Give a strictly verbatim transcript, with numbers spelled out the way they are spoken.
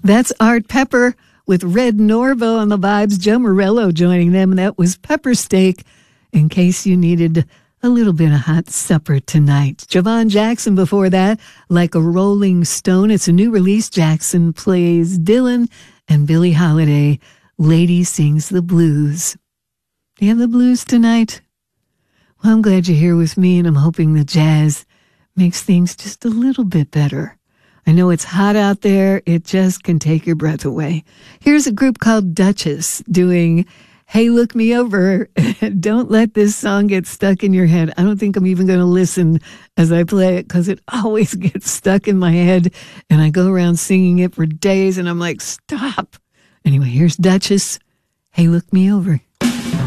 That's Art Pepper with Red Norvo on the vibes. Joe Morello joining them, and that was Pepper Steak, in case you needed a little bit of hot supper tonight. Javon Jackson before that, Like a Rolling Stone. It's a new release. Jackson plays Dylan, and Billie Holiday, Lady Sings the Blues. Do you have the blues tonight? Well, I'm glad you're here with me, and I'm hoping the jazz makes things just a little bit better. I know it's hot out there. It just can take your breath away. Here's a group called Duchess doing Hey, Look Me Over. Don't let this song get stuck in your head. I don't think I'm even going to listen as I play it because it always gets stuck in my head, and I go around singing it for days, and I'm like, stop. Anyway, here's Duchess. Hey, Look Me Over.